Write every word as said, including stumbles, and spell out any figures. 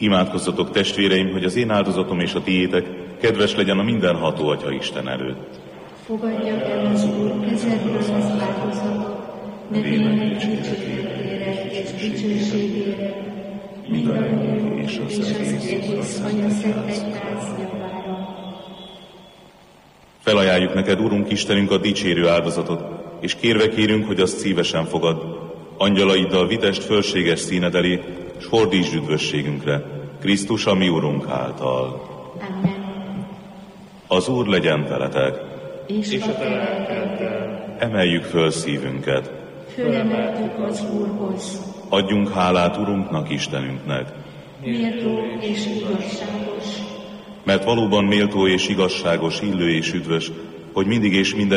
Imádkozzatok, testvéreim, hogy az én áldozatom és a tiétek kedves legyen a mindenható Atya Isten előtt. Fogadja el az Úr kezedből az áldozatot, nevének dicséretére és dicsőségére, mindannyiunk és az egész Anya Szent Egyház javára. Felajánljuk neked, Urunk Istenünk, a dicsérő áldozatot, és kérve kérünk, hogy azt szívesen fogad. Angyalaiddal vitest fölséges színed elé, s fordítsd üdvösségünkre, Krisztus, a mi Urunk által. Amen. Az Úr legyen veletek. És a te lelkeddel. Emeljük föl szívünket. Fölemeltük az Úrhoz. Adjunk hálát Urunknak, Istenünknek. Méltó és igazságos. Mert valóban méltó és igazságos, illő és üdvös, hogy mindig és minden